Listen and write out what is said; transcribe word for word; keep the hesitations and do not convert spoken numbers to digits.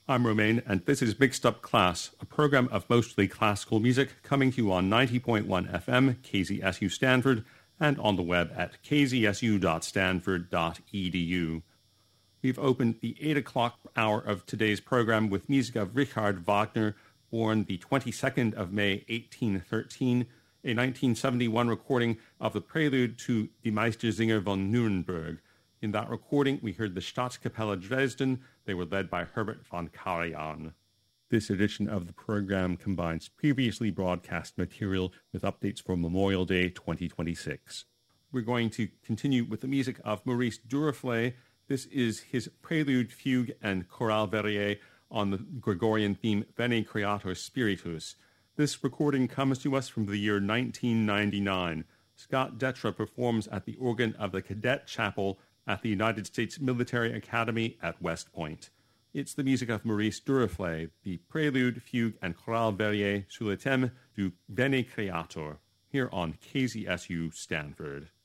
I'm Romain, and this is Mixed Up Class, a program of mostly classical music coming to you on ninety point one F M, K Z S U Stanford, and on the web at k z s u dot stanford dot e d u. We've opened the eight o'clock hour of today's program with music of Richard Wagner, born the twenty-second of May, eighteen thirteen, a nineteen seventy-one recording of the prelude to Die Meistersinger von Nuremberg. In that recording, we heard the Staatskapelle Dresden. They were led by Herbert von Karajan. This edition of the program combines previously broadcast material with updates for Memorial Day twenty twenty-six. We're going to continue with the music of Maurice Duruflé. This is his Prelude, Fugue, and Chorale Verrier on the Gregorian theme Veni Creator Spiritus. This recording comes to us from the year nineteen ninety-nine. Scott Detra performs at the organ of the Cadet Chapel at the United States Military Academy at West Point. It's the music of Maurice Duruflé, the Prelude, Fugue, and Chorale Verrier sur le thème du Veni Creator, here on K Z S U Stanford.